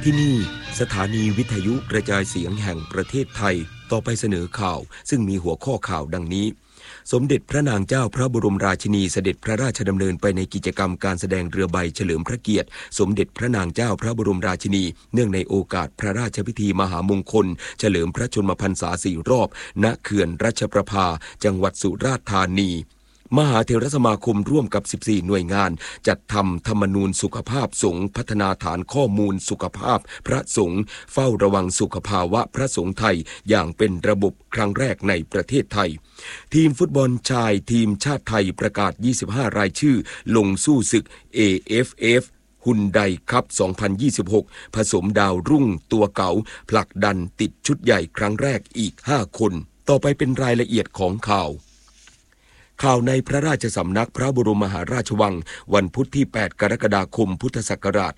ที่นี่สถานีวิทยุกระจายเสียงแห่งประเทศไทยต่อไปเสนอข่าวซึ่งมีหัวข้อข่าวดังนี้สมเด็จพระนางเจ้าพระบรมราชินีเสด็จพระราชดำเนินไปในกิจกรรมการแสดงเรือใบเฉลิมพระเกียรติสมเด็จพระนางเจ้าพระบรมราชินีเนื่องในโอกาสพระราชพิธีมหามงคลเฉลิมพระชนมพรรษา4 รอบณเขื่อนรัชประภาจังหวัดสุราษฎร์ธานีมหาเถรสมาคมร่วมกับ14หน่วยงานจัดทำธรรมนูญสุขภาพสงฆ์พัฒนาฐานข้อมูลสุขภาพพระสงฆ์เฝ้าระวังสุขภาวะพระสงฆ์ไทยอย่างเป็นระบบครั้งแรกในประเทศไทยทีมฟุตบอลชายทีมชาติไทยประกาศ25รายชื่อลงสู้ศึก AFF ฮุนไดคัพ 2026 ผสมดาวรุ่งตัวเก๋าผลักดันติดชุดใหญ่ครั้งแรกอีก5 คนต่อไปเป็นรายละเอียดของข่าวในพระราชสำนักพระบรมมหาราชวังวันพุธที่8กรกฎาคมพุทธศักราช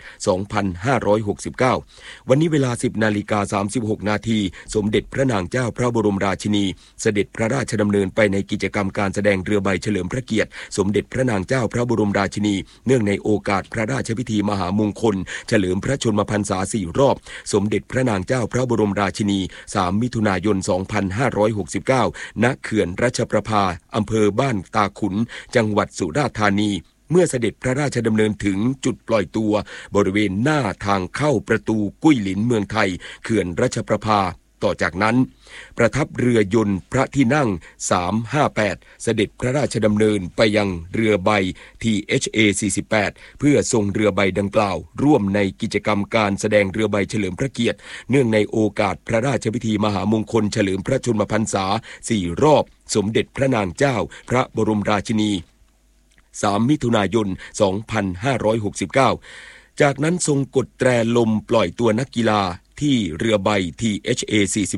2569วันนี้เวลา 10:36 นาทีสมเด็จพระนางเจ้าพระบรมราชินีเสด็จพระราชดำเนินไปในกิจกรรมการแสดงเรือใบเฉลิมพระเกียรติสมเด็จพระนางเจ้าพระบรมราชินีเนื่องในโอกาสพระราชพิธีมหามงคลเฉลิมพระชนมพรรษา4 รอบสมเด็จพระนางเจ้าพระบรมราชินี3 มิถุนายน 2569 ณ เขื่อนรัชประภาอำเภอบ้านตาขุนจังหวัดสุราษฎร์ธานีเมื่อเสด็จพระราชดำเนินถึงจุดปล่อยตัวบริเวณหน้าทางเข้าประตูกุ้ยหลินเมืองไทยเขื่อนรัชประภาต่อจากนั้นประทับเรือยนต์พระที่นั่ง358เสด็จพระราชดำเนินไปยังเรือใบ THA 48เพื่อทรงเรือใบดังกล่าวร่วมในกิจกรรมการแสดงเรือใบเฉลิมพระเกียรติเนื่องในโอกาสพระราชพิธีมหามงคลเฉลิมพระชนมพรรษา4 รอบสมเด็จพระนางเจ้าพระบรมราชินี3 มิถุนายน 2569จากนั้นทรงกดแตรลมปล่อยตัวนักกีฬาที่เรือใบ THA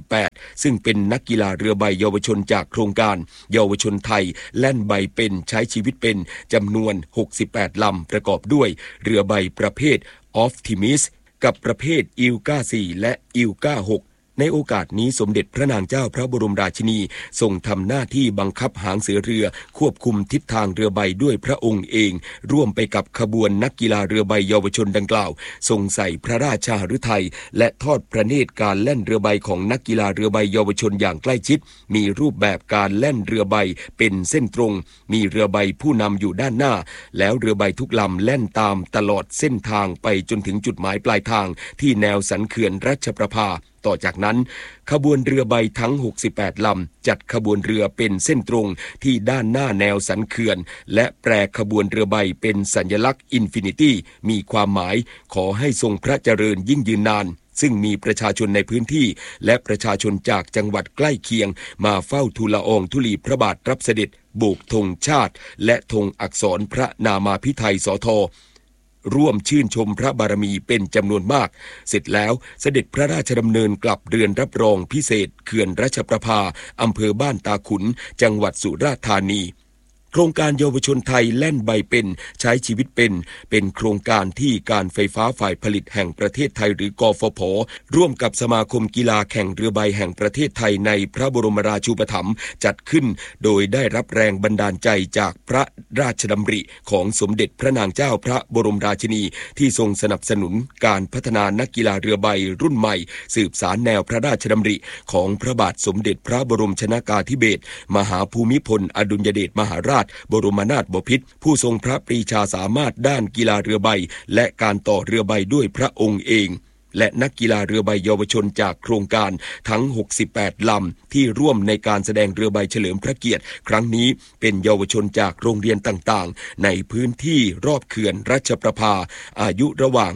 48ซึ่งเป็นนักกีฬาเรือใบเยาวชนจากโครงการเยาวชนไทยแล่นใบเป็นใช้ชีวิตเป็นจำนวน68ลำประกอบด้วยเรือใบประเภท Optimis กับประเภท Ilka 4และ Ilka 6ในโอกาสนี้สมเด็จพระนางเจ้าพระบรมราชินีทรงทำหน้าที่บังคับหางเสือเรือควบคุมทิศทางเรือใบด้วยพระองค์เองร่วมไปกับขบวนนักกีฬาเรือใบเยาวชนดังกล่าวทรงใส่พระราชฤทัยและทอดพระเนตรการแล่นเรือใบของนักกีฬาเรือใบเยาวชนอย่างใกล้ชิดมีรูปแบบการแล่นเรือใบเป็นเส้นตรงมีเรือใบผู้นำอยู่ด้านหน้าแล้วเรือใบทุกลำแล่นตามตลอดเส้นทางไปจนถึงจุดหมายปลายทางที่แนวสันเขื่อนรัชประภาต่อจากนั้นขบวนเรือใบทั้ง68ลำจัดขบวนเรือเป็นเส้นตรงที่ด้านหน้าแนวสันเขื่อนและแปรขบวนเรือใบเป็นสัญลักษณ์อินฟินิตี้มีความหมายขอให้ทรงพระเจริญยิ่งยืนนานซึ่งมีประชาชนในพื้นที่และประชาชนจากจังหวัดใกล้เคียงมาเฝ้าทูลละอองธุลีพระบาทรับเสด็จโบกธงชาติและธงอักษรพระนามาภิไธยสทร่วมชื่นชมพระบารมีเป็นจำนวนมากเสร็จแล้วเสด็จพระราชดำเนินกลับเรือนรับรองพิเศษเขื่อนรัชประภาอำเภอบ้านตาขุนจังหวัดสุราษฎร์ธานีโครงการเยาวชนไทยแล่นใบเป็นใช้ชีวิตเป็นโครงการที่การไฟฟ้าฝ่ายผลิตแห่งประเทศไทยหรือกฟผ.ร่วมกับสมาคมกีฬาแข่งเรือใบแห่งประเทศไทยในพระบรมราชูปถัมภ์จัดขึ้นโดยได้รับแรงบันดาลใจจากพระราชดำริของสมเด็จพระนางเจ้าพระบรมราชินีที่ทรงสนับสนุนการพัฒนานักกีฬาเรือใบรุ่นใหม่สืบสานแนวพระราชดำริของพระบาทสมเด็จพระบรมชนกาธิเบศรมหาภูมิพลอดุลยเดชมหาราชบรมนาถบพิตรผู้ทรงพระปรีชาสามารถด้านกีฬาเรือใบและการต่อเรือใบด้วยพระองค์เองและนักกีฬาเรือใบเยาวชนจากโครงการทั้ง68ลำที่ร่วมในการแสดงเรือใบเฉลิมพระเกียรติครั้งนี้เป็นเยาวชนจากโรงเรียนต่างๆในพื้นที่รอบเขื่อนรัชประภาอายุระหว่าง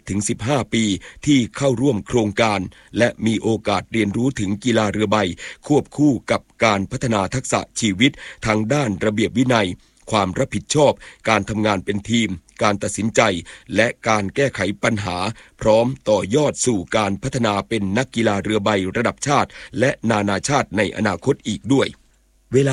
7-15 ปีที่เข้าร่วมโครงการและมีโอกาสเรียนรู้ถึงกีฬาเรือใบควบคู่กับการพัฒนาทักษะชีวิตทางด้านระเบียบวินัยความรับผิดชอบการทำงานเป็นทีมการตัดสินใจและการแก้ไขปัญหาพร้อมต่อยอดสู่การพัฒนาเป็นนักกีฬาเรือใบระดับชาติและนานาชาติในอนาคตอีกด้วยเวลา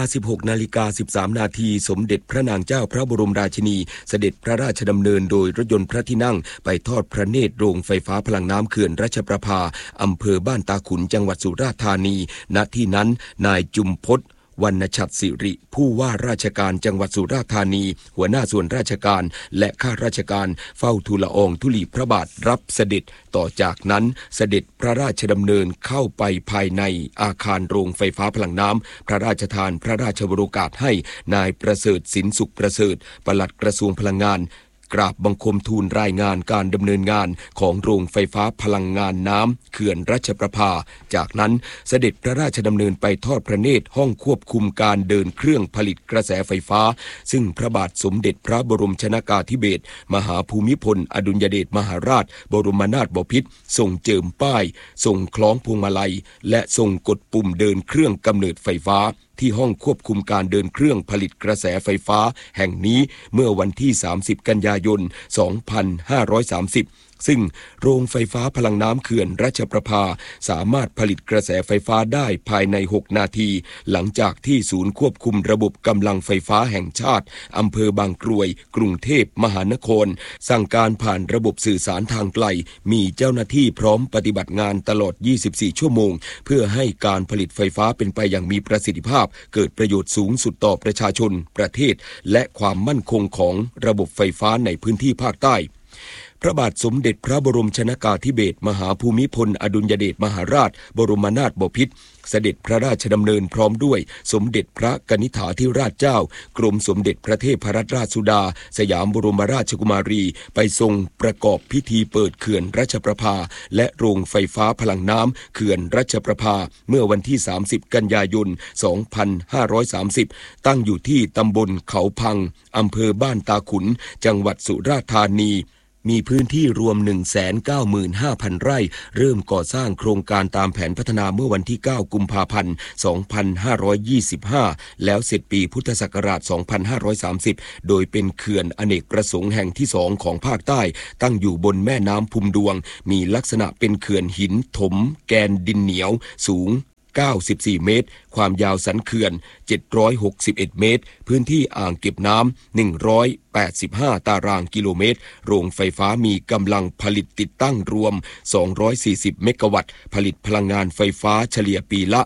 16:13 นาทีสมเด็จพระนางเจ้าพระบรมราชินีเสด็จพระราชดำเนินโดยรถยนต์พระที่นั่งไปทอดพระเนตรโรงไฟฟ้าพลังน้ำเขื่อนรัชประภาอำเภอบ้านตาขุนจังหวัดสุราษฎร์ธานีณที่นั้นนายจุมพจน์วรรณชัดสิริผู้ว่าราชการจังหวัดสุราษฎร์ธานีหัวหน้าส่วนราชการและข้าราชการเฝ้าทูลละอองธุลีพระบาทรับเสด็จต่อจากนั้นเสด็จพระราชดำเนินเข้าไปภายในอาคารโรงไฟฟ้าพลังน้ำพระราชทานพระราชวโรกาสให้นายประเสริฐสินสุขประเสริฐปลัดกระทรวงพลังงานกราบบังคมทูลรายงานการดำเนินงานของโรงไฟฟ้าพลังงานน้ำเขื่อนรัชประภาจากนั้นเสด็จพระราชดำเนินไปทอดพระเนตรห้องควบคุมการเดินเครื่องผลิตกระแสไฟฟ้าซึ่งพระบาทสมเด็จพระบรมชนกาธิเบศรมหาภูมิพลอดุลยเดชมหาราชบรมนาถบพิตรทรงเจิมป้ายทรงคล้องพวงมาลัยและทรงกดปุ่มเดินเครื่องกำเนิดไฟฟ้าที่ห้องควบคุมการเดินเครื่องผลิตกระแสไฟฟ้าแห่งนี้เมื่อวันที่30กันยายน2530ซึ่งโรงไฟฟ้าพลังน้ำเขื่อนรัชประภาสามารถผลิตกระแสไฟฟ้าได้ภายใน6นาทีหลังจากที่ศูนย์ควบคุมระบบกำลังไฟฟ้าแห่งชาติอำเภอบางกรวยกรุงเทพมหานครสั่งการผ่านระบบสื่อสารทางไกลมีเจ้าหน้าที่พร้อมปฏิบัติงานตลอด24ชั่วโมงเพื่อให้การผลิตไฟฟ้าเป็นไปอย่างมีประสิทธิภาพเกิดประโยชน์สูงสุดต่อประชาชนประเทศและความมั่นคงของระบบไฟฟ้าในพื้นที่ภาคใต้พระบาทสมเด็จพระบรมชนกาธิเบศรมหาภูมิพลอดุลยเดชมหาราชบรมนาถบพิตรเสด็จพระราชดำเนินพร้อมด้วยสมเด็จพระกนิษฐาธิราชเจ้ากรมสมเด็จพระเทพรัตนราชสุดาสยามบรมราชกุมารีไปทรงประกอบพิธีเปิดเขื่อนรัชประภาและโรงไฟฟ้าพลังน้ำเขื่อนรัชประภาเมื่อวันที่30กันยายน2530ตั้งอยู่ที่ตำบลเขาพังอำเภอบ้านตาขุนจังหวัดสุราษฎร์ธานีมีพื้นที่รวม 195,000 ไร่เริ่มก่อสร้างโครงการตามแผนพัฒนาเมื่อวันที่9กุมภาพันธ์2525แล้วเสร็จปีพุทธศักราช2530โดยเป็นเขื่อนอเนกประสงค์แห่งที่2ของภาคใต้ตั้งอยู่บนแม่น้ำพุมดวงมีลักษณะเป็นเขื่อนหินถมแกนดินเหนียวสูง94เมตรความยาวสันเขื่อน761เมตรพื้นที่อ่างเก็บน้ำ185ตารางกิโลเมตรโรงไฟฟ้ามีกำลังผลิตติดตั้งรวม240เมกะวัตต์ผลิตพลังงานไฟฟ้าเฉลี่ยปีละ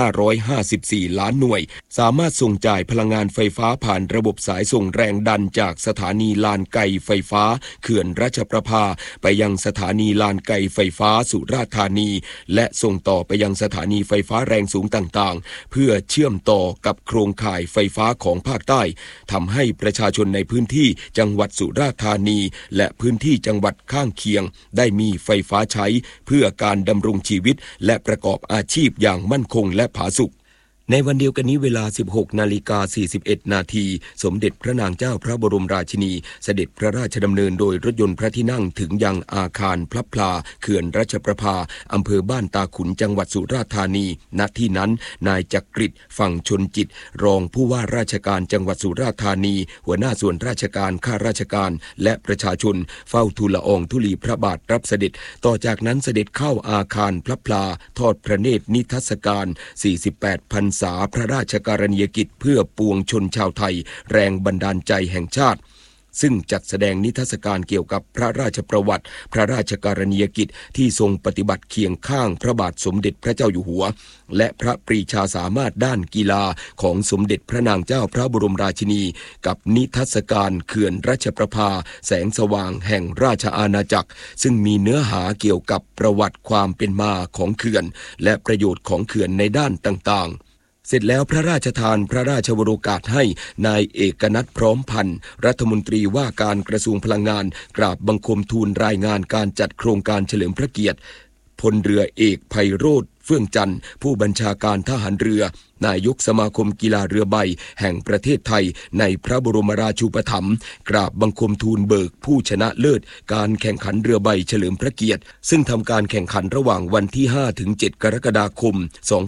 554ล้านหน่วยสามารถส่งจ่ายพลังงานไฟฟ้าผ่านระบบสายส่งแรงดันจากสถานีลานไกไฟฟ้าเขื่อนรัชประภาไปยังสถานีลานไกไฟฟ้าสุราษฎร์ธานีและส่งต่อไปยังสถานีไฟฟ้าแรงสูงต่างๆเพื่อเชื่อมต่อกับโครงข่ายไฟฟ้าของภาคใต้ทำให้ประชาชนในพื้นที่จังหวัดสุราษฎร์ธานีและพื้นที่จังหวัดข้างเคียงได้มีไฟฟ้าใช้เพื่อการดำรงชีวิตและประกอบอาชีพอย่างมั่นคงและผาสุกในวันเดียวกันนี้เวลา 16:41 นาทีสมเด็จพระนางเจ้าพระบรมราชินีเสด็จพระราชดำเนินโดยรถยนต์พระที่นั่งถึงยังอาคารพลับพลาเขื่อนรัชประภาอำเภอบ้านตาขุนจังหวัดสุราษฎร์ธานีณที่นั้นนายจักริดฝั่งชนจิตรองผู้ว่าราชการจังหวัดสุราษฎร์ธานีหัวหน้าส่วนราชการข้าราชการและประชาชนเฝ้าทูลละอองธุลีพระบาทรับเสด็จต่อจากนั้นเสด็จเข้าอาคารพลับพลาทอดพระเนตรนิทรรศการ48 พรรษาพระราชกรณียกิจเพื่อปวงชนชาวไทยแรงบันดาลใจแห่งชาติซึ่งจัดแสดงนิทรรศการเกี่ยวกับพระราชประวัติพระราชกรณียกิจที่ทรงปฏิบัติเคียงข้างพระบาทสมเด็จพระเจ้าอยู่หัวและพระปรีชาสามารถด้านกีฬาของสมเด็จพระนางเจ้าพระบรมราชินีกับนิทรรศการเขื่อนรัชประภาแสงสว่างแห่งราชอาณาจักรซึ่งมีเนื้อหาเกี่ยวกับประวัติความเป็นมาของเขื่อนและประโยชน์ของเขื่อนในด้านต่างๆเสร็จแล้วพระราชทานพระราชวโรกาสให้นายเอกนัทพร้อมพันธ์รัฐมนตรีว่าการกระทรวงพลังงานกราบบังคมทูลรายงานการจัดโครงการเฉลิมพระเกียรติพลเรือเอกไพโรจน์เฟื่องจันทร์ผู้บัญชาการทหารเรือนายกสมาคมกีฬาเรือใบแห่งประเทศไทยในพระบรมราชูปถัมภ์กราบบังคมทูลเบิกผู้ชนะเลิศการแข่งขันเรือใบเฉลิมพระเกียรติซึ่งทำการแข่งขันระหว่างวันที่ 5-7 กรกฎาคม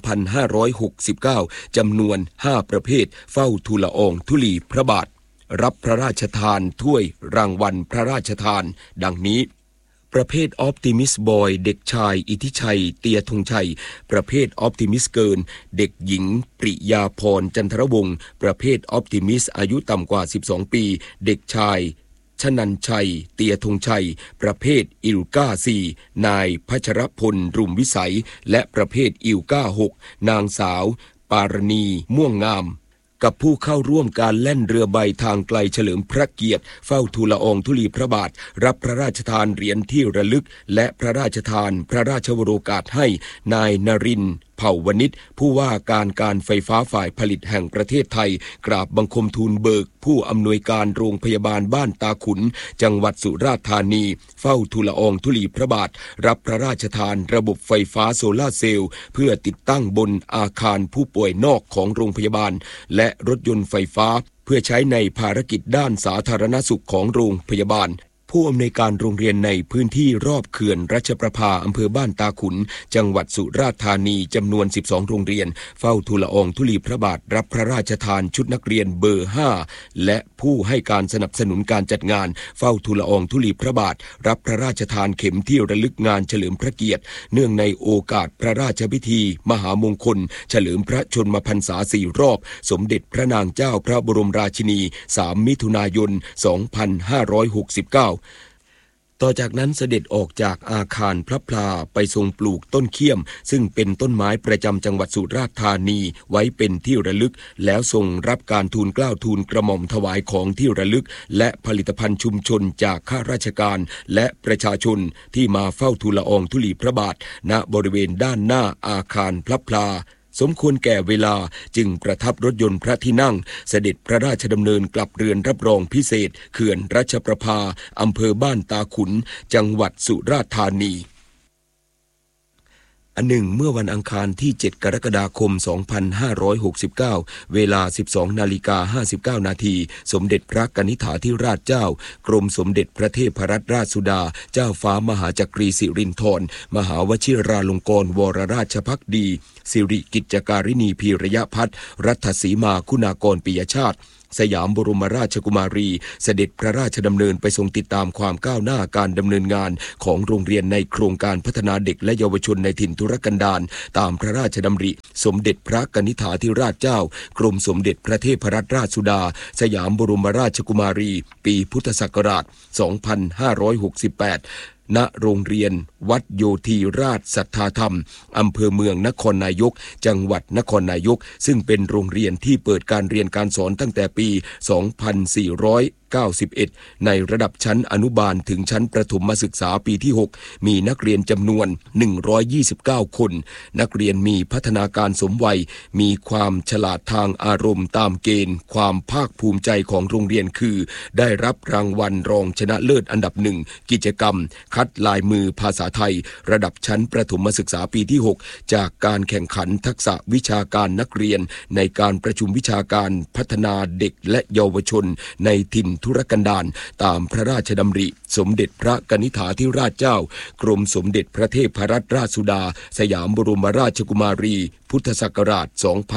2569 จำนวน 5 ประเภทเฝ้าทูลละอองธุลีพระบาทรับพระราชทานถ้วยรางวัลพระราชทานดังนี้ประเภท Optimist Boy เด็กชายอิทธิชัยเตียธงชัยประเภท Optimist Girl เด็กหญิงปริยาพรจันทรวงศ์ประเภท Optimist อายุต่ำกว่า12ปีเด็กชายชนันชัยเตียธงชัยประเภทอิลกา4นายพัชรพลรุ่มวิสัยและประเภทอิลกา6นางสาวปปารณีม่วงงามกับผู้เข้าร่วมการแล่นเรือใบทางไกลเฉลิมพระเกียรติเฝ้าทูลละอองธุลีพระบาทรับพระราชทานเหรียญที่ระลึกและพระราชทานพระราชวโรกาสให้นายนรินทร์เผ่าวณิชผู้ว่าการไฟฟ้าฝ่ายผลิตแห่งประเทศไทยกราบบังคมทูลเบิกผู้อำนวยการโรงพยาบาลบ้านตาขุนจังหวัดสุราษฎร์ธานีเฝ้าทูลละอองธุลีพระบาทรับพระราชทานระบบไฟฟ้าโซลาร์เซลล์เพื่อติดตั้งบนอาคารผู้ป่วยนอกของโรงพยาบาลและรถยนต์ไฟฟ้าเพื่อใช้ในภารกิจด้านสาธารณสุขของโรงพยาบาลผู้อำนวยการโรงเรียนในพื้นที่รอบเขื่อนรัชประภาอำเภอบ้านตาขุนจังหวัดสุราษฎร์ธานีจำนวน12โรงเรียนเฝ้าทูลละอองธุลีพระบาทรับพระราชทานชุดนักเรียนเบอร์5และผู้ให้การสนับสนุนการจัดงานเฝ้าทูลละอองธุลีพระบาทรับพระราชทานเข็มที่ระลึกงานเฉลิมพระเกียรติเนื่องในโอกาสพระราชพิธีมหามงคลเฉลิมพระชนมพรรษา4รอบสมเด็จพระนางเจ้าพระบรมราชินี3มิถุนายน2569ต่อจากนั้นเสด็จออกจากอาคารพระพลาไปทรงปลูกต้นเขี้ยมซึ่งเป็นต้นไม้ประจำจังหวัดสุราษฎร์ธานีไว้เป็นที่ระลึกแล้วทรงรับการทูลเกล้าทูลกระหม่อมถวายของที่ระลึกและผลิตภัณฑ์ชุมชนจากข้าราชการและประชาชนที่มาเฝ้าทูลละอองธุลีพระบาทณบริเวณด้านหน้าอาคารพระพลาสมควรแก่เวลาจึงประทับรถยนต์พระที่นั่งเสด็จพระราชดำเนินกลับเรือนรับรองพิเศษเขื่อนรัชประภาอำเภอบ้านตาขุนจังหวัดสุราษฎร์ธานีอันหนึ่งเมื่อวันอังคารที่7กรกฎาคม2569เวลา 12:59 นาทีสมเด็จพระกนิษฐาธิราชเจ้ากรมสมเด็จพระเทพรัตนราชสุดาเจ้าฟ้ามหาจักรีสิรินธรมหาวชิราลงกรณ์วรราชภักดีสิริกิจการิณีพีระยะพัฒน์รัฐสีมาคุณากรปิยชาติสยามบรมราชกุมารีเสด็จพระราชดำเนินไปทรงติดตามความก้าวหน้าการดำเนินงานของโรงเรียนในโครงการพัฒนาเด็กและเยาวชนในถิ่นทุรกันดารตามพระราชดำริสมเด็จพระกนิษฐาธิราชเจ้ากรมสมเด็จพระเทพรัตนราชสุดาสยามบรมราชกุมารีปีพุทธศักราช 2568ณโรงเรียนวัดโยธีราชสัทธาธรรมอำเภอเมืองนครนายกจังหวัดนครนายกซึ่งเป็นโรงเรียนที่เปิดการเรียนการสอนตั้งแต่ปี 2491 ในระดับชั้นอนุบาลถึงชั้นประถมศึกษาปีที่ 6 มีนักเรียนจำนวน 129 คนนักเรียนมีพัฒนาการสมวัยมีความฉลาดทางอารมณ์ตามเกณฑ์ความภาคภูมิใจของโรงเรียนคือได้รับรางวัลรองชนะเลิศอันดับ1กิจกรรมคัดลายมือภาษาไทยระดับชั้นประถมศึกษาปีที่ 6จากการแข่งขันทักษะวิชาการนักเรียนในการประชุมวิชาการพัฒนาเด็กและเยาวชนในถิ่นทุรกันดารตามพระราชดำริสมเด็จพระกนิษฐาธิราชเจ้ากรมสมเด็จพระเทพรัตนราชสุดาสยามบรมราชกุมารีพุทธศักราช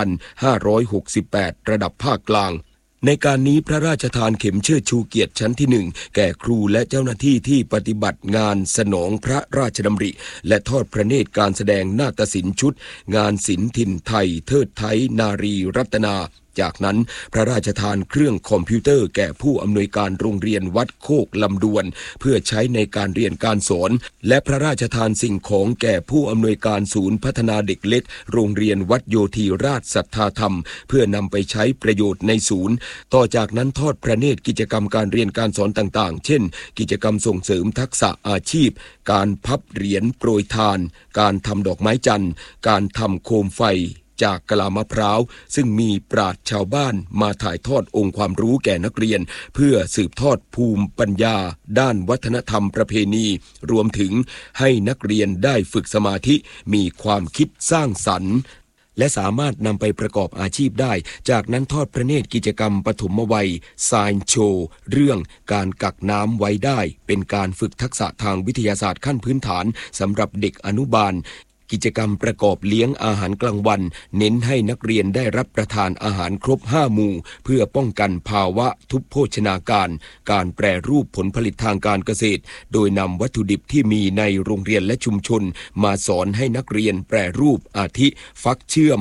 2568 ระดับภาคกลางในการนี้พระราชทานเข็มเชิดชูเกียรติชั้นที่1แก่ครูและเจ้าหน้าที่ที่ปฏิบัติงานสนองพระราชดำริและทอดพระเนตรการแสดงนาฏศิลป์ชุดงานศิลป์ถิ่นไทยเทิดไทยนารีรัตนาจากนั้นพระราชทานเครื่องคอมพิวเตอร์แก่ผู้อำนวยการโรงเรียนวัดโคกลำดวนเพื่อใช้ในการเรียนการสอนและพระราชทานสิ่งของแก่ผู้อำนวยการศูนย์พัฒนาเด็กเล็กโรงเรียนวัดโยธีราชสัทธาธรรมเพื่อนำไปใช้ประโยชน์ในศูนย์ต่อจากนั้นทอดพระเนตรกิจกรรมการเรียนการสอนต่างๆเช่นกิจกรรมส่งเสริมทักษะอาชีพการพับเหรียญโปรยทานการทำดอกไม้จันทร์การทำโคมไฟจากกะลามะพร้าวซึ่งมีปราชญ์ชาวบ้านมาถ่ายทอดองค์ความรู้แก่นักเรียนเพื่อสืบทอดภูมิปัญญาด้านวัฒนธรรมประเพณีรวมถึงให้นักเรียนได้ฝึกสมาธิมีความคิดสร้างสรรค์และสามารถนำไปประกอบอาชีพได้จากนั้นทอดพระเนตรกิจกรรมปฐมวัยไซน์โชว์เรื่องการกักน้ำไว้ได้เป็นการฝึกทักษะทางวิทยาศาสตร์ขั้นพื้นฐานสำหรับเด็กอนุบาลกิจกรรมประกอบเลี้ยงอาหารกลางวันเน้นให้นักเรียนได้รับประทานอาหารครบ5หมู่เพื่อป้องกันภาวะทุพโภชนาการการแปรรูปผลผลิตทางการเกษตรโดยนำวัตถุดิบที่มีในโรงเรียนและชุมชนมาสอนให้นักเรียนแปรรูปอาทิฟักเชื่อม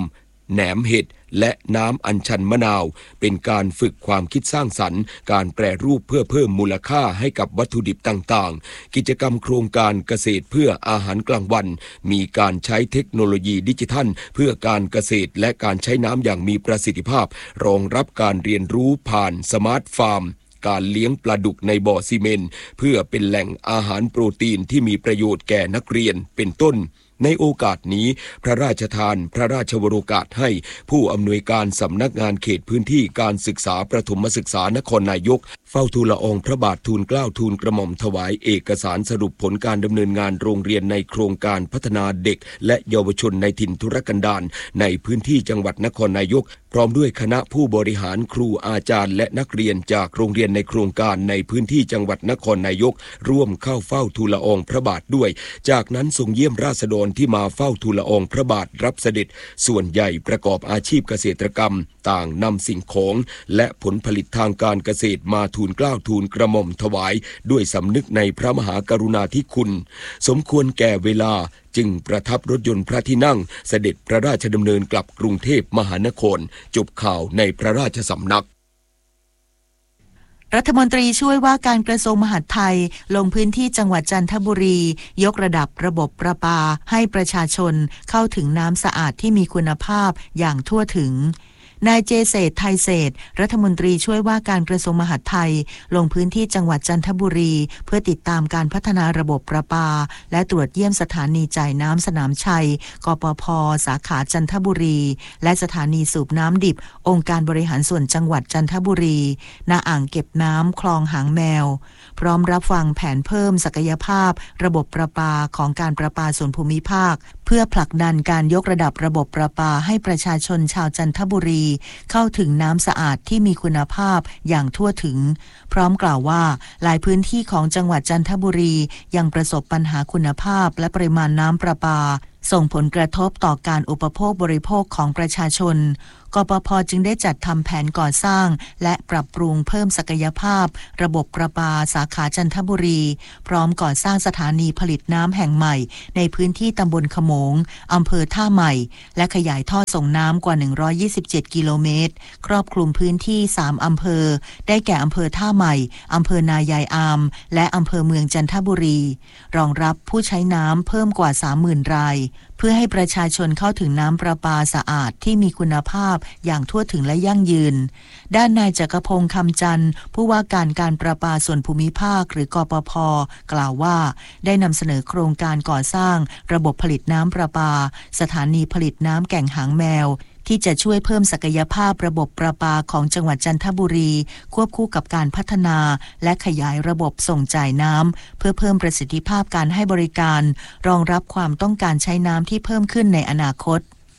แหนมเห็ดและน้ำอัญชันมะนาวเป็นการฝึกความคิดสร้างสรรค์การแปรรูปเพื่อเพิ่มมูลค่าให้กับวัตถุดิบต่างๆกิจกรรมโครงการเกษตรเพื่ออาหารกลางวันมีการใช้เทคโนโลยีดิจิทัลเพื่อการเกษตรและการใช้น้ำอย่างมีประสิทธิภาพรองรับการเรียนรู้ผ่านสมาร์ทฟาร์มการเลี้ยงปลาดุกในบ่อซีเมนต์เพื่อเป็นแหล่งอาหารโปรตีนที่มีประโยชน์แก่นักเรียนเป็นต้นในโอกาสนี้พระราชทานพระราชวโรกาสให้ผู้อำนวยการสำนักงานเขตพื้นที่การศึกษาประถมศึกษานครนายกเฝ้าทูลละอองพระบาททูลเกล้าทูลกระหม่อมถวายเอกสารสรุปผลการดำเนินงานโรงเรียนในโครงการพัฒนาเด็กและเยาวชนในถิ่นทุรกันดารในพื้นที่จังหวัดนครนายกพร้อมด้วยคณะผู้บริหารครูอาจารย์และนักเรียนจากโรงเรียนในโครงการในพื้นที่จังหวัดนครนายกร่วมเข้าเฝ้าทูลละอองพระบาทด้วยจากนั้นทรงเยี่ยมราษฎรที่มาเฝ้าทูลละอองพระบาทรับเสด็จส่วนใหญ่ประกอบอาชีพเกษตรกรรมต่างนำสิ่งของและผลผลิตทางการเกษตรมาทูลเกล้าทูลกระหม่อมถวายด้วยสำนึกในพระมหากรุณาธิคุณสมควรแก่เวลาจึงประทับรถยนต์พระที่นั่งเสด็จพระราชดำเนินกลับกรุงเทพมหานครจบข่าวในพระราชสำนักรัฐมนตรีช่วยว่าการกระทรวงมหาดไทยลงพื้นที่จังหวัดจันทบุรียกระดับระบบประปาให้ประชาชนเข้าถึงน้ำสะอาดที่มีคุณภาพอย่างทั่วถึงนายเจเศรษฐ์ไทยเศรษฐ์รัฐมนตรีช่วยว่าการกระทรวงมหาดไทยลงพื้นที่จังหวัดจันทบุรีเพื่อติดตามการพัฒนาระบบประปาและตรวจเยี่ยมสถานีจ่ายน้ำสนามชัยกปภ.สาขาจันทบุรีและสถานีสูบน้ำดิบองค์การบริหารส่วนจังหวัดจันทบุรีณอ่างเก็บน้ำคลองหางแมวพร้อมรับฟังแผนเพิ่มศักยภาพระบบประปาของการประปาส่วนภูมิภาคเพื่อผลักดันการยกระดับระบบประปาให้ประชาชนชาวจันทบุรีเข้าถึงน้ำสะอาดที่มีคุณภาพอย่างทั่วถึงพร้อมกล่าวว่าหลายพื้นที่ของจังหวัดจันทบุรียังประสบปัญหาคุณภาพและปริมาณน้ำประปาส่งผลกระทบต่อการอุปโภคบริโภคของประชาชนกปภ.จึงได้จัดทำแผนก่อสร้างและปรับปรุงเพิ่มศักยภาพระบบประปาสาขาจันทบุรีพร้อมก่อสร้างสถานีผลิตน้ำแห่งใหม่ในพื้นที่ตำบลขโมงอำเภอท่าใหม่และขยายท่อส่งน้ำกว่า127กิโลเมตรครอบคลุมพื้นที่3อำเภอได้แก่อำเภอท่าใหม่อำเภอนายายอามและอำเภอเมืองจันทบุรีรองรับผู้ใช้น้ำเพิ่มกว่า 30,000 รายเพื่อให้ประชาชนเข้าถึงน้ำประปาสะอาดที่มีคุณภาพอย่างทั่วถึงและยั่งยืนด้านนายจักรพงษ์คำจันทร์ผู้ว่าการประปาส่วนภูมิภาคหรือกปภ.กล่าวว่าได้นำเสนอโครงการก่อสร้างระบบผลิตน้ำประปาสถานีผลิตน้ำแก่งหางแมวที่จะช่วยเพิ่มศักยภาพระบบประปาของจังหวัดจันทบุรีควบคู่กับการพัฒนาและขยายระบบส่งจ่ายน้ำเพื่อเพิ่มประสิทธิภาพการให้บริการรองรับความต้องการใช้น้ำที่เพิ่มขึ้นในอนาคต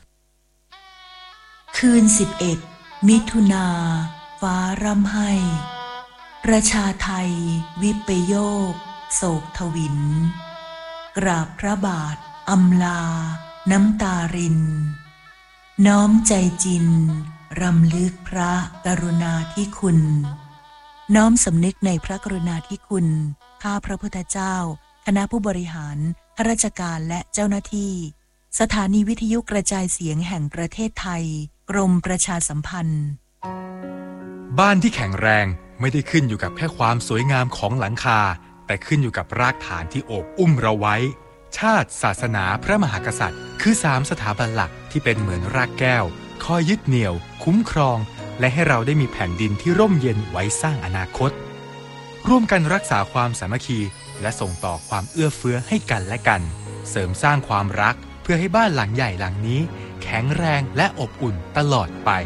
คืน11มิถุนาฟ้าร่ำไห้ประชาไทยวิปโยคโศกทวินกราบพระบาทอำลาน้ำตารินน้อมใจจินรำลึกพระกรุณาธิคุณน้อมสำนึกในพระกรุณาธิคุณข้าพระพุทธเจ้าคณะผู้บริหารข้าราชการและเจ้าหน้าที่สถานีวิทยุกระจายเสียงแห่งประเทศไทยกรมประชาสัมพันธ์บ้านที่แข็งแรงไม่ได้ขึ้นอยู่กับแค่ความสวยงามของหลังคาแต่ขึ้นอยู่กับรากฐานที่โอบอุ้มเราไว้ชาติศาสนาพระมหากษัตริย์คือ3สถาบันหลักที่เป็นเหมือนรากแก้วคอยยึดเหนี่ยวคุ้มครองและให้เราได้มีแผ่นดินที่ร่มเย็นไว้สร้างอนาคตร่วมกันรักษาความสามัคคีและส่งต่อความเอื้อเฟื้อให้กันและกันเสริมสร้างความรักเพื่อให้บ้านหลังใหญ่หลังนี้แข็งแรงและอบอุ่นตลอดไป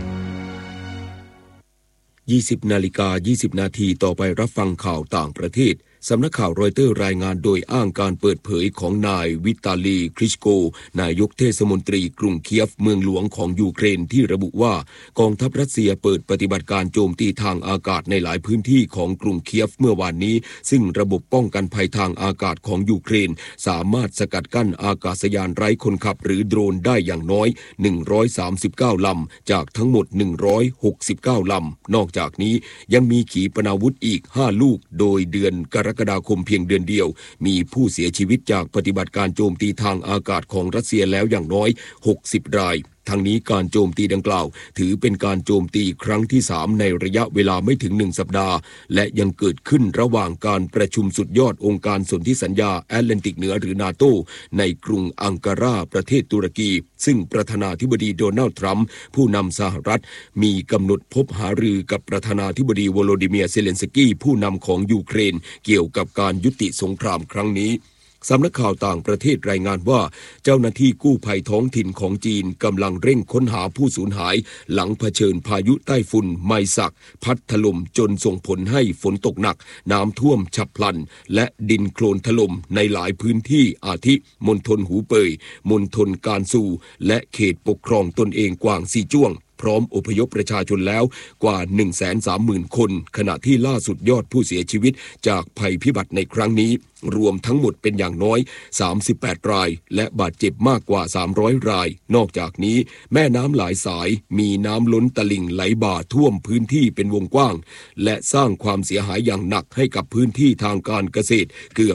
20:20 นาทีต่อไปรับฟังข่าวต่างประเทศสำนักข่าวรอยเตอร์รายงานโดยอ้างการเปิดเผยของนายวิตาลีคลิชโกนายกเทศมนตรีกรุงเคียฟเมืองหลวงของยูเครนที่ระบุว่ากองทัพรัสเซียเปิดปฏิบัติการโจมตีทางอากาศในหลายพื้นที่ของกรุงเคียฟเมื่อวานนี้ซึ่งระบบป้องกันภัยทางอากาศของยูเครนสามารถสกัดกั้นอากาศยานไร้คนขับหรือโดรนได้อย่างน้อย139ลำจากทั้งหมด169ลำนอกจากนี้ยังมีขีปนาวุธอีก5ลูกโดยเดือนกรกฎาคมเพียงเดือนเดียวมีผู้เสียชีวิตจากปฏิบัติการโจมตีทางอากาศของรัสเซียแล้วอย่างน้อย60รายทั้งนี้การโจมตีดังกล่าวถือเป็นการโจมตีครั้งที่3ในระยะเวลาไม่ถึง1สัปดาห์และยังเกิดขึ้นระหว่างการประชุมสุดยอดองค์การสนธิสัญญาแอตแลนติกเหนือหรือนาโตในกรุงอังการาประเทศตุรกีซึ่งประธานาธิบดีโดนัลด์ทรัมป์ผู้นำสหรัฐมีกำหนดพบหารือกับประธานาธิบดีโวโลดิเมียร์เซเลนสกี้ผู้นำของยูเครนเกี่ยวกับการยุติสงครามครั้งนี้สำนักข่าวต่างประเทศรายงานว่าเจ้าหน้าที่กู้ภัยท้องถิ่นของจีนกำลังเร่งค้นหาผู้สูญหายหลังเผชิญพายุใต้ฝุ่นไมซักพัดถล่มจนส่งผลให้ฝนตกหนักน้ำท่วมฉับพลันและดินโคลนถล่มในหลายพื้นที่อาทิมณฑลหูเป่ยมณฑลกานซูและเขตปกครองตนเองกวางซีจ้วงพร้อมอพยพประชาชนแล้วกว่า 130,000 คนขณะที่ล่าสุดยอดผู้เสียชีวิตจากภัยพิบัติในครั้งนี้รวมทั้งหมดเป็นอย่างน้อย38รายและบาดเจ็บมากกว่า300รายนอกจากนี้แม่น้ำหลายสายมีน้ำล้นตลิ่งไหลบ่าท่วมพื้นที่เป็นวงกว้างและสร้างความเสียหายอย่างหนักให้กับพื้นที่ทางการเกษตรเกือบ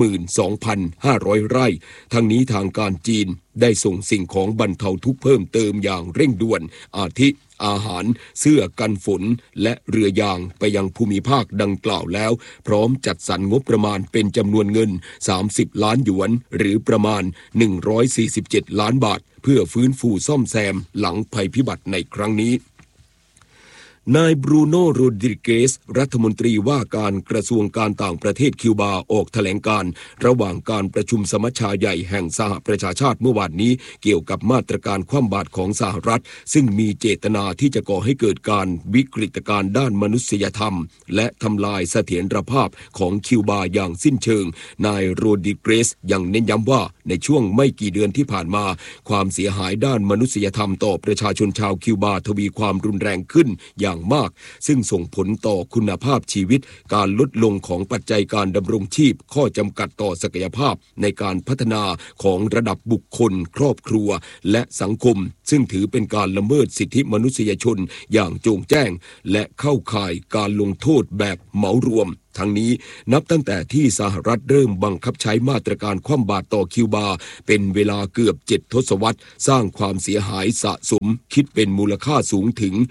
32,500 ไร่ทั้งนี้ทางการจีนได้ส่งสิ่งของบรรเทาทุกข์เพิ่มเติมอย่างเร่งด่วนอาทิอาหารเสื้อกันฝนและเรือยางไปยังภูมิภาคดังกล่าวแล้วพร้อมจัดสรรงบประมาณเป็นจำนวนเงิน30ล้านหยวนหรือประมาณ147ล้านบาทเพื่อฟื้นฟูซ่อมแซมหลังภัยพิบัติในครั้งนี้นายบรูโนโรดริเกสรัฐมนตรีว่าการกระทรวงการต่างประเทศคิวบาออกแถลงการระหว่างการประชุมสมัชชาใหญ่แห่งสหประชาชาติเมื่อวานนี้เกี่ยวกับมาตรการคว่ำบาตรของสหรัฐซึ่งมีเจตนาที่จะก่อให้เกิดการวิกฤตการณ์ด้านมนุษยธรรมและทำลายเสถียรภาพของคิวบาอย่างสิ้นเชิงนายโรดริเกสยังเน้นย้ำว่าในช่วงไม่กี่เดือนที่ผ่านมาความเสียหายด้านมนุษยธรรมต่อประชาชนชาวคิวบาทวีความรุนแรงขึ้นอย่างมากซึ่งส่งผลต่อคุณภาพชีวิตการลดลงของปัจจัยการดำรงชีพข้อจำกัดต่อศักยภาพในการพัฒนาของระดับบุคคลครอบครัวและสังคมซึ่งถือเป็นการละเมิดสิทธิมนุษยชนอย่างโจ่งแจ้งและเข้าข่ายการลงโทษแบบเหมารวมทั้งนี้นับตั้งแต่ที่สหรัฐเริ่มบังคับใช้มาตรการคว่ำบาตรต่อคิวบาเป็นเวลาเกือบ7 ทศวรรษสร้างความเสียหายสะสมคิดเป็นมูลค่าสูงถึง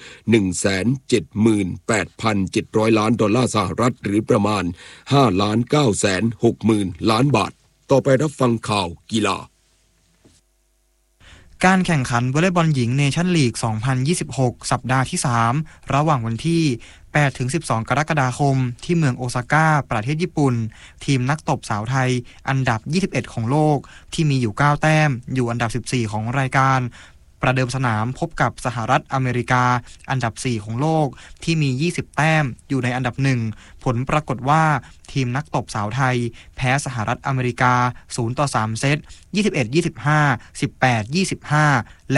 178,700 ล้านดอลลาร์สหรัฐหรือประมาณ 5,960,000 ล้านบาทต่อไปรับฟังข่าวกีฬาการแข่งขันวอลเลย์บอลหญิงเนชั่นลีก 2026 สัปดาห์ที่ 3 ระหว่างวันที่ 8-12 กรกฎาคมที่เมืองโอซาก้าประเทศญี่ปุ่นทีมนักตบสาวไทยอันดับ 21 ของโลกที่มีอยู่ 9 แต้มอยู่อันดับ 14 ของรายการประเดิมสนามพบกับสหรัฐอเมริกาอันดับ 4 ของโลกที่มี 20 แต้มอยู่ในอันดับ 1 ผลปรากฏว่าทีมนักตบสาวไทยแพ้สหรัฐอเมริกา 0-3 เซต 21-25 18-25 และ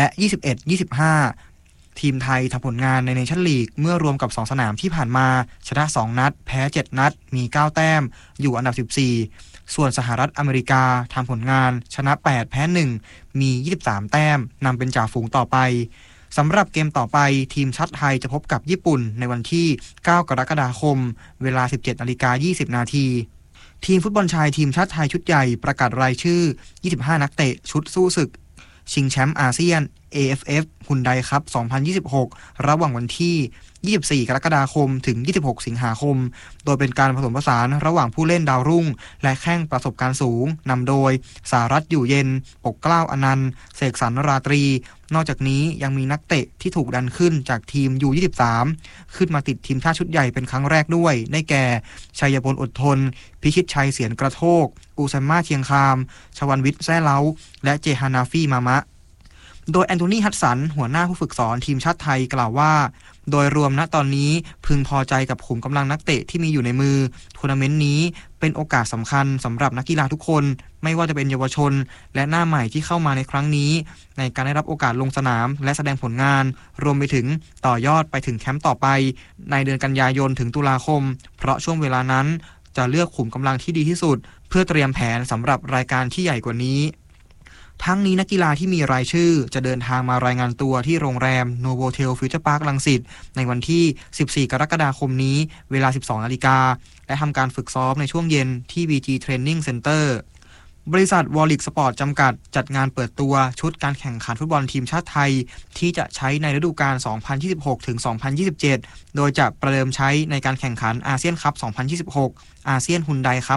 21-25 ทีมไทยทำผลงานในเนชั่นลีกเมื่อรวมกับ 2 สนามที่ผ่านมาชนะ 2 นัดแพ้ 7 นัดมี 9 แต้มอยู่อันดับ 14ส่วนสหรัฐอเมริกาทำผลงานชนะ 8 แพ้ 1 มี 23 แต้มนำเป็นจ่าฝูงต่อไปสำหรับเกมต่อไปทีมชาติไทยจะพบกับญี่ปุ่นในวันที่ 9 กรกฎาคมเวลา 17:20 น.ทีมฟุตบอลชายทีมชาติไทยชุดใหญ่ประกาศรายชื่อ 25 นักเตะชุดสู้ศึกชิงแชมป์อาเซียน AFF ฮุนไดคัพ 2026 ระหว่างวันที่ 24 กรกฎาคมถึง 26 สิงหาคมโดยเป็นการผสมผสานระหว่างผู้เล่นดาวรุ่งและแข้งประสบการณ์สูงนำโดยสารัตน์อยู่เย็นปกเกล้าอนันต์เสกสรรราตรีนอกจากนี้ยังมีนักเตะที่ถูกดันขึ้นจากทีม U23 ขึ้นมาติดทีมชาติชุดใหญ่เป็นครั้งแรกด้วยได้แก่ชัยพลอดทนพิชิตชัยเสียนกระโทกอูซัมมาเชียงคามชวันวิทย์แซ่เล้าและเจฮานาฟี่มามะโดยแอนโทนีฮัดสันหัวหน้าผู้ฝึกสอนทีมชาติไทยกล่าวว่าโดยรวมณตอนนี้พึงพอใจกับขุมกำลังนักเตะที่มีอยู่ในมือทัวร์นาเมนต์นี้เป็นโอกาสสำคัญสำหรับนักกีฬาทุกคนไม่ว่าจะเป็นเยาวชนและหน้าใหม่ที่เข้ามาในครั้งนี้ในการได้รับโอกาสลงสนามและแสดงผลงานรวมไปถึงต่อยอดไปถึงแคมป์ต่อไปในเดือนกันยายนถึงตุลาคมเพราะช่วงเวลานั้นจะเลือกขุมกำลังที่ดีที่สุดเพื่อเตรียมแผนสำหรับรายการที่ใหญ่กว่านี้ทั้งนี้นักกีฬาที่มีรายชื่อจะเดินทางมารายงานตัวที่โรงแรม Novotel Future Park รังสิตในวันที่ 14 กรกฎาคมนี้เวลา 12 นาฬิกาและทำการฝึกซ้อมในช่วงเย็นที่ VG Training Center บริษัทวอลลิกสปอร์ตจำกัดจัดงานเปิดตัวชุดการแข่งขันฟุตบอลทีมชาติไทยที่จะใช้ในฤดูกาล 2026 ถึง 2027 โดยจะประเดิมใช้ในการแข่งขันอาเซียนคัพ 2026 อาเซียนฮุนไดคัพ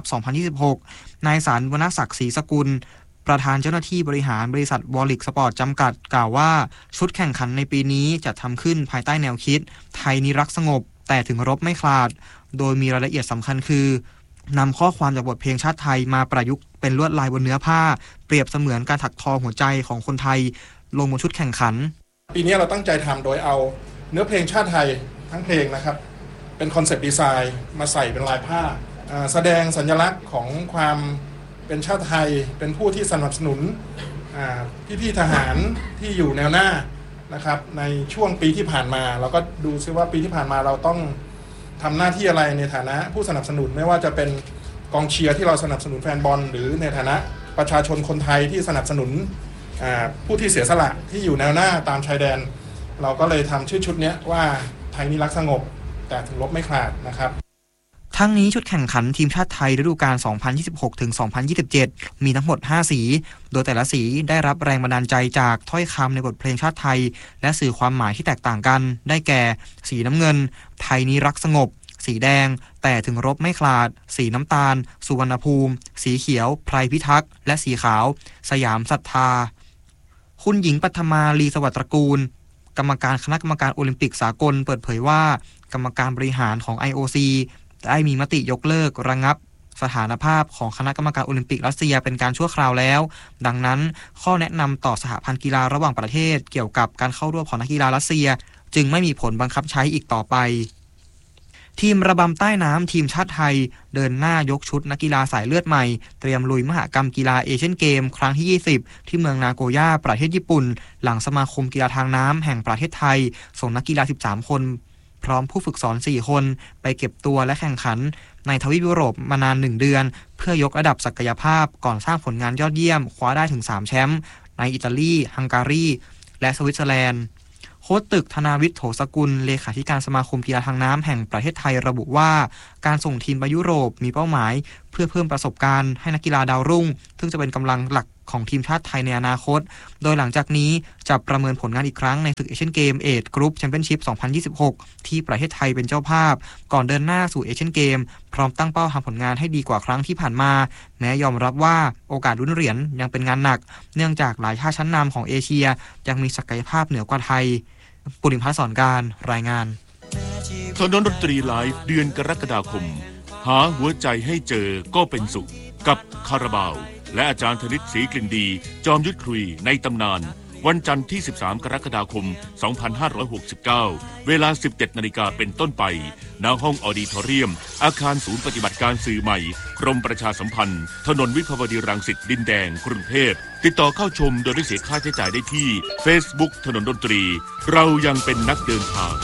2026 นายสารวรรณศักดิ์ศรีสกุลประธานเจ้าหน้าที่บริหารบริษัทวอลลิกสปอร์ตจำกัดกล่าวว่าชุดแข่งขันในปีนี้จะทำขึ้นภายใต้แนวคิดไทยนิรักสงบแต่ถึงรบไม่คลาดโดยมีรายละเอียดสำคัญคือนำข้อความจากบทเพลงชาติไทยมาประยุกต์เป็นลวดลายบนเนื้อผ้าเปรียบเสมือนการถักทอหัวใจของคนไทยลงบนชุดแข่งขันปีนี้เราตั้งใจทำโดยเอาเนื้อเพลงชาติไทยทั้งเพลงนะครับเป็นคอนเซปต์ดีไซน์มาใส่เป็นลายผ้าแสดงสัญลักษณ์ของความเป็นชาติไทยเป็นผู้ที่สนับสนุนพี่ๆทหารที่อยู่แนวหน้านะครับในช่วงปีที่ผ่านมาเราก็ดูซิว่าปีที่ผ่านมาเราต้องทำหน้าที่อะไรในฐานะผู้สนับสนุนไม่ว่าจะเป็นกองเชียร์ที่เราสนับสนุนแฟนบอลหรือในฐานะประชาชนคนไทยที่สนับสนุนผู้ที่เสียสละที่อยู่แนวหน้าตามชายแดนเราก็เลยทำชื่อชุดนี้ว่าไทยนิรักสงบแต่ถึงรบไม่คลาดนะครับทั้งนี้ชุดแข่งขันทีมชาติไทยฤดูกาล 2026 ถึง 2027 มีทั้งหมด 5 สีโดยแต่ละสีได้รับแรงบันดาลใจจากถ้อยคำในบทเพลงชาติไทยและสื่อความหมายที่แตกต่างกันได้แก่สีน้ำเงินไทยนิรักสงบสีแดงแต่ถึงรบไม่คลาดสีน้ำตาลสุวรรณภูมิสีเขียวไพรพิทักษ์และสีขาวสยามศรัทธาคุณหญิงปัทมาลีสวัสดิ์ตระกูลกรรมการคณะกรรมการโอลิมปิกสากลเปิดเผยว่ากรรมการบริหารของ IOC ได้มีมติยกเลิกระงับสถานภาพของคณะกรรมการโอลิมปิกรัสเซียเป็นการชั่วคราวแล้วดังนั้นข้อแนะนำต่อสหพันธ์กีฬาระหว่างประเทศเกี่ยวกับการเข้าร่วมของนักกีฬารัสเซียจึงไม่มีผลบังคับใช้อีกต่อไปทีมระบำใต้น้ำทีมชาติไทยเดินหน้ายกชุดนักกีฬาสายเลือดใหม่เตรียมลุยมหกรรมกีฬาเอเชียนเกมครั้งที่ 20 ที่เมืองนาโกย่าประเทศญี่ปุ่นหลังสมาคมกีฬาทางน้ำแห่งประเทศไทยส่งนักกีฬา 13 คนพร้อมผู้ฝึกสอน 4 คนไปเก็บตัวและแข่งขันในทวีปยุโรปมานาน 1 เดือนเพื่อยกระดับศักยภาพก่อนสร้างผลงานยอดเยี่ยมคว้าได้ถึง 3 แชมป์ในอิตาลีฮังการีและสวิตเซอร์แลนด์โค้ชตึกธนาวิทย์โถสกุลเลขาธิการสมาคมกีฬาทางน้ำแห่งประเทศไทยระบุว่าการส่งทีมไปยุโรปมีเป้าหมายเพื่อเพิ่มประสบการณ์ให้นักกีฬาดาวรุ่งซึ่งจะเป็นกำลังหลักของทีมชาติไทยในอนาคตโดยหลังจากนี้จะประเมินผลงานอีกครั้งในศึกเอเชียนเกมเอจกรุ๊ปแชมเปี้ยนชิพ 2026 ที่ประเทศไทยเป็นเจ้าภาพก่อนเดินหน้าสู่เอเชียนเกมพร้อมตั้งเป้าทำผลงานให้ดีกว่าครั้งที่ผ่านมาแม้ยอมรับว่าโอกาสลุ้นเหรียญยังเป็นงานหนักเนื่องจากหลายชาติชั้นนำของเอเชียยังมีศักยภาพเหนือกว่าไทยปุริมพัฒน์สอนการรายงานถนนดนตรีไลฟ์เดือนกรกฎาคมหาหัวใจให้เจอก็เป็นสุขกับคาราบาวและอาจารย์ธนิตศรีกลิ่นดีจอมยุทธคุยในตำนานวันจันทร์ที่ 13 กรกฎาคม 2569 เวลา 17 นาฬิกาเป็นต้นไปณห้องออดิทอเรียมอาคารศูนย์ปฏิบัติการสื่อใหม่กรมประชาสัมพันธ์ถนนวิภาวดีรังสิตดินแดงกรุงเทพติดต่อเข้าชมโดยไม่เสียค่าใช้จ่ายได้ที่ Facebook ถนนดนตรีเรายังเป็นนักเดินทาง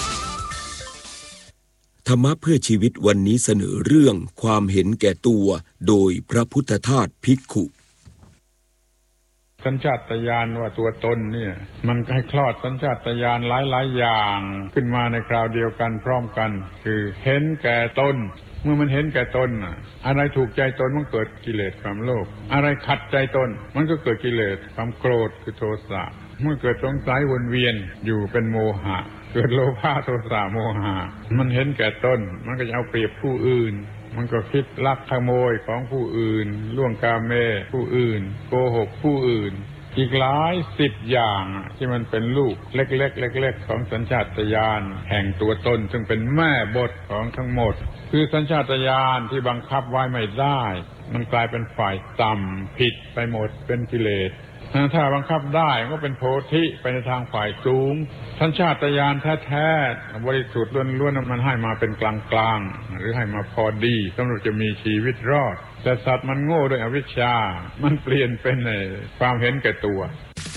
ธรรมะเพื่อชีวิตวันนี้เสนอเรื่องความเห็นแก่ตัวโดยพระพุทธทาสภิกขุสัญชาตญาณว่าตัวตนเนี่ยมันให้คลอดสัญชาตญาณหลายอย่างขึ้นมาในคราวเดียวกันพร้อมกันคือเห็นแก่ตนเมื่อมันเห็นแก่ตนอะไรถูกใจตนมันเกิดกิเลสความโลภอะไรขัดใจตนมันก็เกิดกิเลสความโกรธคือโทสะเมื่อเกิดสงสัยวนเวียนอยู่เป็นโมหะเกิดโลภะโทสะโมหะมันเห็นแก่ตนมันก็จะเอาเปรียบผู้อื่นมันก็คิดลักขโมยของผู้อื่นล่วงกาเมผู้อื่นโกหกผู้อื่นอีกหลาย10อย่างที่มันเป็นลูกเล็กๆของสัญชาตญาณแห่งตัวตนซึ่งเป็นแม่บทของทั้งหมดคือสัญชาตญาณที่บังคับไว้ไม่ได้มันกลายเป็นฝ่ายต่ำผิดไปหมดเป็นกิเลสถ้าบังคับได้ก็เป็นโพธิไปในทางฝ่ายสูงสัญชาตญาณแท้ๆบริสุทธิ์ล้วนๆมันให้มาเป็นกลางๆหรือให้มาพอดีสำหรับจะมีชีวิตรอดแต่สัตว์มันโง่ด้วยอวิชชามันเปลี่ยนเป็นความเห็นแก่ตัว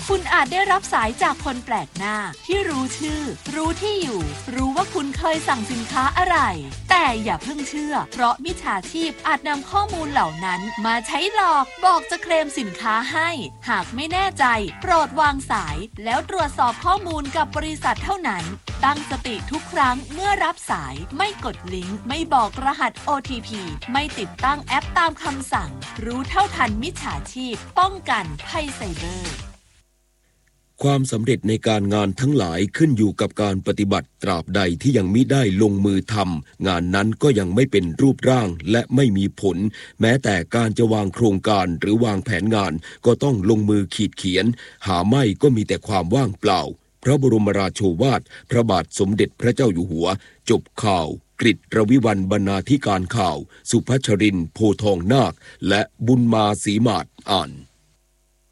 คุณอาจได้รับสายจากคนแปลกหน้าที่รู้ชื่อรู้ที่อยู่รู้ว่าคุณเคยสั่งสินค้าอะไรแต่อย่าเพิ่งเชื่อเพราะมิจฉาชีพอาจนำข้อมูลเหล่านั้นมาใช้หลอกบอกจะเคลมสินค้าให้หากไม่แน่ใจโปรดวางสายแล้วตรวจสอบข้อมูลกับบริษัทเท่านั้นตั้งสติทุกครั้งเมื่อรับสายไม่กดลิงก์ไม่บอกรหัส OTP ไม่ติดตั้งแอปตามคำสั่งรู้เท่าทันมิจฉาชีพป้องกันภัยไซเบอร์ความสำเร็จในการงานทั้งหลายขึ้นอยู่กับการปฏิบัติตราบใดที่ยังมิได้ลงมือทำงานนั้นก็ยังไม่เป็นรูปร่างและไม่มีผลแม้แต่การจะวางโครงการหรือวางแผนงานก็ต้องลงมือขีดเขียนหาไม่ก็มีแต่ความว่างเปล่าพระบรมราโชวาทพระบาทสมเด็จพระเจ้าอยู่หัวจบข่าวกฤษรวิวรรณบรรณาธิการข่าวสุพัชรินทร์โพทองนาคและบุญมาศรีมาศอ่าน